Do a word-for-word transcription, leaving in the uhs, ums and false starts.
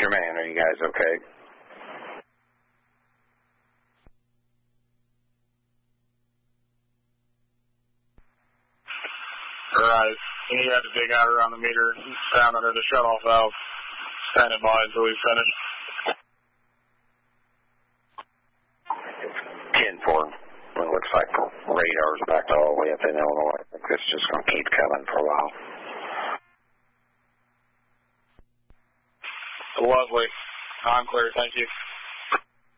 Jermaine, are you guys okay? Right. He had to dig out around the meter down under the shutoff valve. Standing by until we finish. ten four. Well, it looks like radar's backed all the way up in Illinois. I think this is just going to keep coming for a while. Lovely. I'm clear. Thank you.